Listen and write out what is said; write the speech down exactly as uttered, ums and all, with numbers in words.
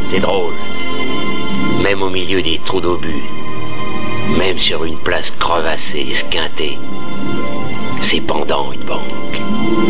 C'est drôle. Même au milieu des trous d'obus, même sur une place crevassée, esquintée, c'est pendant une bande.